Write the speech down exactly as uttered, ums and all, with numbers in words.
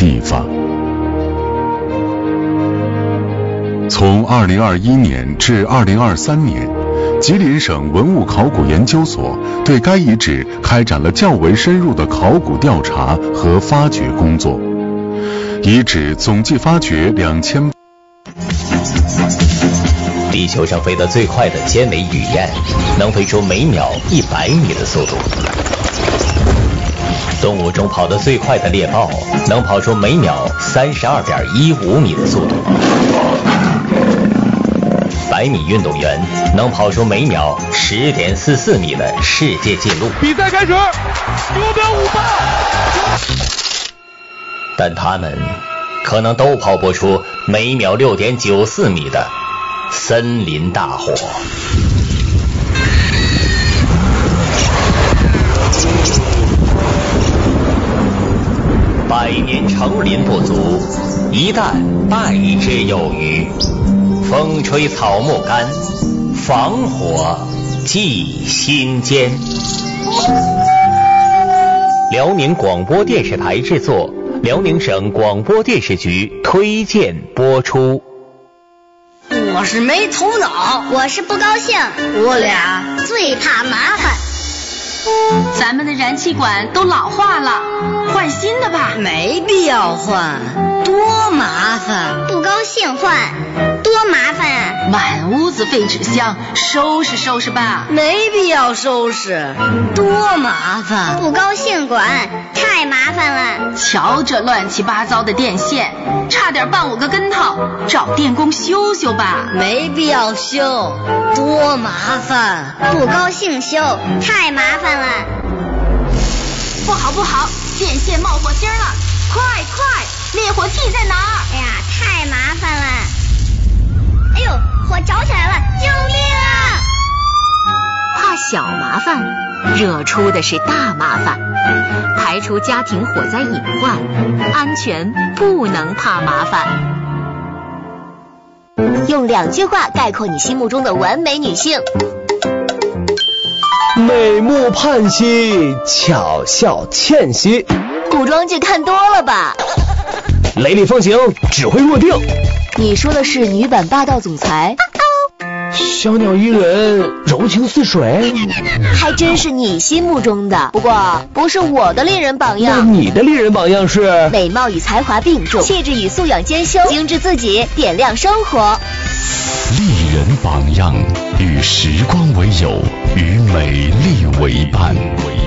地方。从二零二一年至二零二三年，吉林省文物考古研究所对该遗址开展了较为深入的考古调查和发掘工作，遗址总计发掘两千。 地球上飞得最快的尖尾雨燕，能飞出每秒一百米的速度。动物中跑得最快的猎豹，能跑出每秒三十二点一五米的速度。百米运动员能跑出每秒十点四四米的世界纪录。 比赛开始，九秒五八。 但他们可能都跑不出每秒六点九四米的森林大火。百年成林不足，一旦败之有余。风吹草木干，防火祭心间。辽宁广播电视台制作，辽宁省广播电视局推荐播出。 我是没头脑， 我是不高兴， 我俩最怕麻烦。 咱们的燃气管都老化了，换新的吧。 没必要换，多麻烦。 不高兴换，多麻烦啊！ 满屋子废纸箱，收拾收拾吧。 没必要收拾，多麻烦。 不高兴管，太麻烦了。 瞧这乱七八糟的电线，差点绊我个跟头，找电工修修吧。 没必要修，多麻烦。 不高兴修，太麻烦了。 不好不好，电线冒火星了，快快，灭火器在哪儿？ 哎呀，太麻烦了。哎呦，火着起来了，救命啊！ 怕小麻烦，惹出的是大麻烦。排除家庭火灾隐患，安全不能怕麻烦。 用两句话概括你心目中的完美女性： 美目盼兮，巧笑倩兮。 古装剧看多了吧？ 雷厉风行，指挥若定。 你说的是女版霸道总裁？ 小鸟依人，柔情似水。 还真是你心目中的，不过不是我的恋人榜样。 那你的恋人榜样是？ 美貌与才华并重，气质与素养兼修，精致自己，点亮生活。 丽人榜样，与时光为友，与美丽为伴。